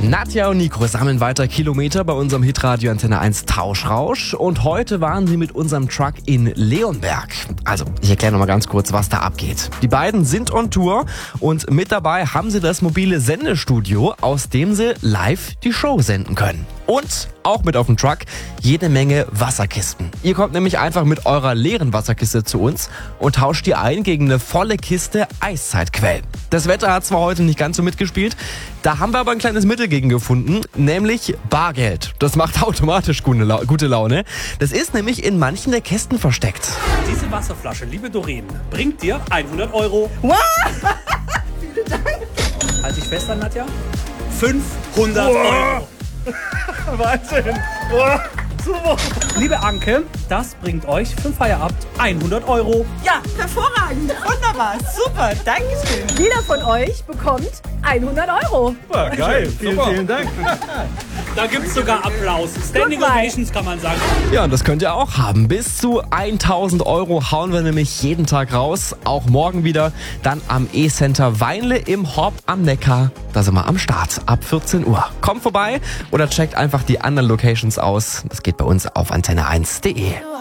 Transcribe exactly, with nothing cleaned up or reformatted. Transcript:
Nadja und Nico sammeln weiter Kilometer bei unserem Hitradio Antenne eins Tauschrausch und heute waren sie mit unserem Truck in Leonberg. Also, ich erkläre nochmal ganz kurz, was da abgeht. Die beiden sind on Tour und mit dabei haben sie das mobile Sendestudio, aus dem sie live die Show senden können. Und auch mit auf dem Truck jede Menge Wasserkisten. Ihr kommt nämlich einfach mit eurer leeren Wasserkiste zu uns und tauscht die ein gegen eine volle Kiste Eiszeitquell. Das Wetter hat zwar heute nicht ganz so mitgespielt, da haben wir aber ein kleines Mittel gegen gefunden, nämlich Bargeld. Das macht automatisch gute La- gute Laune. Das ist nämlich in manchen der Kästen versteckt. Diese Wasserflasche, liebe Doreen, bringt dir hundert Euro. Wow! Vielen Dank. Halt dich fest an, Nadja. fünfhundert Euro. Wahnsinn. Oh, super. Liebe Anke, das bringt euch für den Feierabend hundert Euro. Ja, hervorragend. Wunderbar. Super. Dankeschön. Jeder von euch bekommt hundert Euro. Super, geil. Vielen, Super. vielen Dank. Da gibt's sogar Applaus. Standing Guck mal. Ovations kann man sagen. Ja, und das könnt ihr auch haben. Bis zu tausend Euro hauen wir nämlich jeden Tag raus. Auch morgen wieder. Dann am E-Center Weinle im Horb am Neckar. Da sind wir am Start ab vierzehn Uhr. Kommt vorbei oder checkt einfach die anderen Locations aus. Das geht bei uns auf antenne eins punkt de.